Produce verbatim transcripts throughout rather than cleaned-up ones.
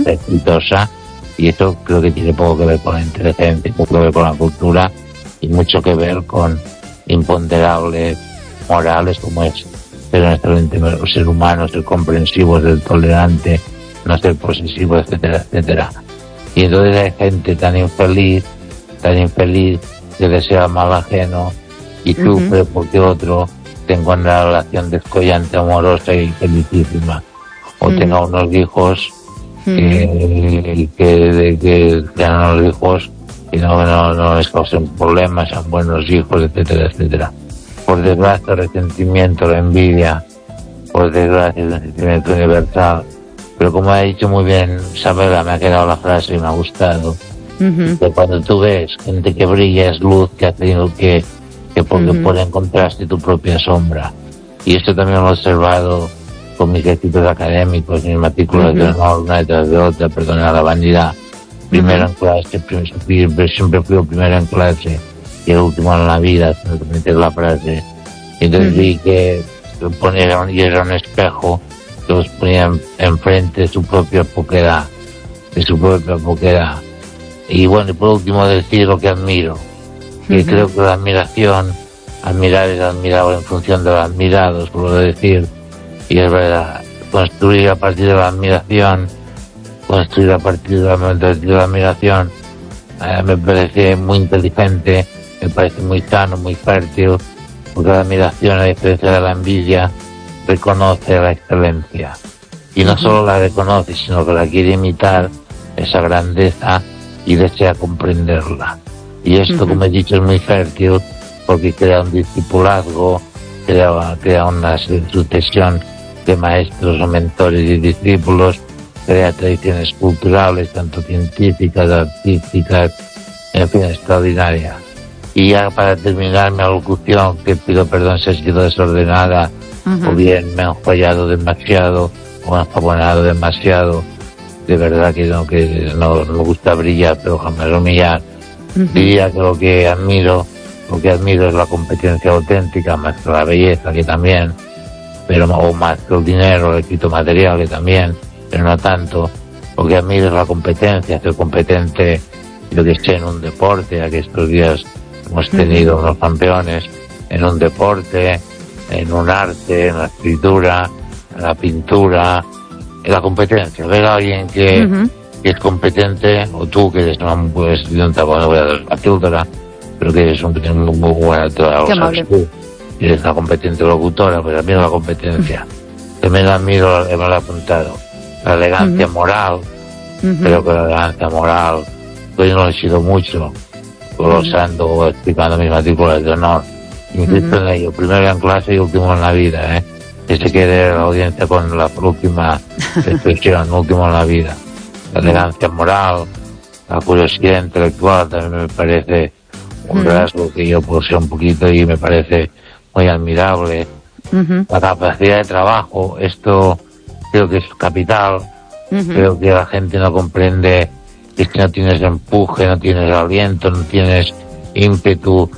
sea exitosa, y esto creo que tiene poco que ver con la inteligencia, poco que ver con la cultura y mucho que ver con imponderables morales como es ser honestamente ser humano, ser comprensivo, ser tolerante, no ser posesivo, etcétera, etcétera. Y entonces hay gente tan infeliz, tan infeliz, que desea mal ajeno y sufre uh-huh. porque otro tenga una relación descollante, amorosa y felicísima, o uh-huh. tenga unos hijos que, que, que, que sean unos hijos y no, no, no les causen problemas, sean buenos hijos, etcétera, etcétera. Por desgracia, el resentimiento, la envidia, por desgracia, el resentimiento universal. Pero como ha dicho muy bien Isabela, me ha quedado la frase y me ha gustado, uh-huh. que cuando tú ves gente que brilla es luz que ha tenido que, que porque uh-huh. pone en contraste tu propia sombra. Y esto también lo he observado con mis equipos académicos, mis matrículas uh-huh. de honor, una detrás de otra, perdona la vanidad. Primero uh-huh. en clase, siempre, siempre fui el primero en clase y el último en la vida, si me permites la frase. Y entonces uh-huh. vi que ponían, y era un espejo que los ponía enfrente de su propia poquedad, de su propia poquedad. Y bueno, y por último decir lo que admiro, que uh-huh. creo que la admiración, admirar es admirable en función de los admirados, por lo de decir, y es verdad, construir a partir de la admiración, construir a partir de la, de la admiración, eh, me parece muy inteligente, me parece muy sano, muy fértil, porque la admiración, a diferencia de la envidia, reconoce la excelencia. Y no uh-huh. solo la reconoce, sino que la quiere imitar, esa grandeza, y desea comprenderla. Y esto, uh-huh. como he dicho, es muy fértil, porque crea un discipulazgo, crea, crea una sucesión de maestros o mentores y discípulos, crea tradiciones culturales, tanto científicas, artísticas, en fin, extraordinarias. Y ya para terminar mi alocución, que pido perdón si ha sido desordenada, uh-huh. o bien me han fallado demasiado, o me han fabonado demasiado, de verdad que no, que no, no me gusta brillar, pero jamás humillar. Uh-huh. Diría que lo que admiro, lo que admiro es la competencia auténtica, más que la belleza, que también, pero o más que el dinero, el éxito material, que también, pero no tanto. Lo que admiro es la competencia, ser competente, yo que sé, en un deporte, ya que estos días hemos tenido uh-huh. unos campeones, en un deporte, en un arte, en la escritura, en la pintura, en la competencia. Ver a alguien que, uh-huh. que es competente, o tú que eres un buen estudiante, bueno, voy a dar la píldora, pero que eres un, muy, muy buena toda, o sea, tú eres una competente locutora, pues admiro la competencia. También admiro, me lo he apuntado, la elegancia uh-huh. moral, uh-huh. creo que la elegancia moral, pues no he sido mucho, glosando o explicando mis matrículas de honor. Insisto uh-huh. en ello, primero en clase y último en la vida, ¿eh? Que se quede la audiencia con la última expresión, último en la vida. La elegancia moral, la curiosidad intelectual también me parece un uh-huh. rasgo que yo poseo un poquito y me parece muy admirable. Uh-huh. La capacidad de trabajo, esto creo que es capital. Uh-huh. Creo que la gente no comprende que si no tienes empuje, no tienes aliento, no tienes ímpetu,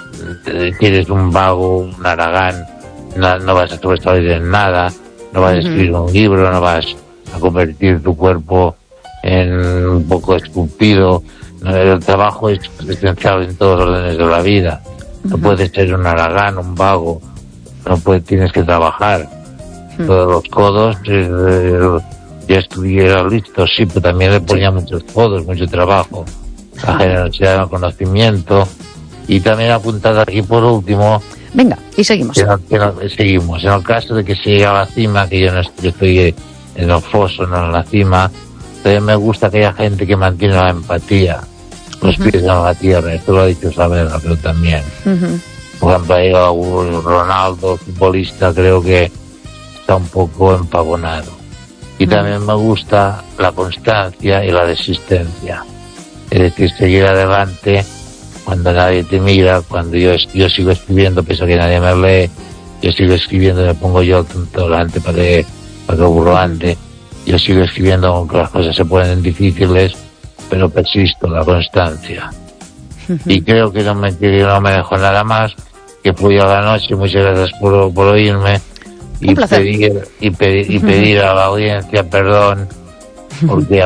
eres un vago, un haragán, no, no vas a sobresalir en nada, no vas uh-huh. a escribir un libro, no vas a convertir tu cuerpo en un poco esculpido. El trabajo es esencial en todos los órdenes de la vida. No uh-huh. puedes ser un haragán, un vago, no puedes, tienes que trabajar. Uh-huh. Todos los codos, eh, ya estuviera listo, sí, pero también le ponía muchos codos, mucho trabajo. La generosidad del conocimiento. Y también apuntado aquí por último. Venga, y seguimos. Que no, que no, seguimos. En el caso de que se llegue a la cima, que yo no estoy, estoy en el foso, no en la cima, también me gusta aquella gente que mantiene la empatía, los uh-huh. pies en la tierra. Esto lo ha dicho Isabela, pero también. Uh-huh. Por ejemplo, ahí Ronaldo, futbolista, creo que está un poco empavonado. Y uh-huh. también me gusta la constancia y la resistencia. Es decir, seguir adelante cuando nadie te mira, cuando yo, yo sigo escribiendo, pienso que nadie me lee, yo sigo escribiendo, me pongo yo delante para que, para que burro ande, yo sigo escribiendo aunque las cosas se ponen difíciles, pero persisto, la constancia. Uh-huh. Y creo que no me, que no me dejo nada más, que fluya la noche, muchas gracias por, por oírme, y pedir, y pedir, y pedir a la audiencia perdón, porque